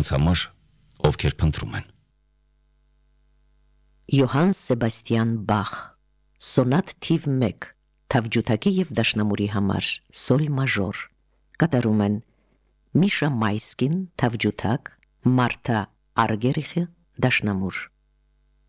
նրանց համար, ովքեր փնտրում են։ Յոհանն Սեբաստիան Բախ, Սոնատ թիվ 1, թավջութակի և դաշնամուրի համար, սոլ մաժոր, կատարում են Միշա Մայսկին, թավջութակ, Մարթա Արգերիխը, դաշնամուր։